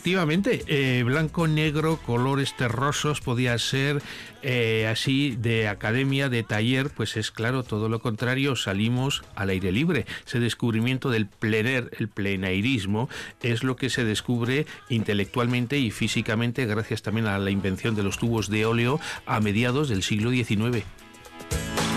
Efectivamente, blanco, negro, colores terrosos, podía ser así de academia, de taller, pues es claro, todo lo contrario, salimos al aire libre. Ese descubrimiento del plener, el plenairismo, es lo que se descubre intelectualmente y físicamente gracias también a la invención de los tubos de óleo a mediados del siglo XIX.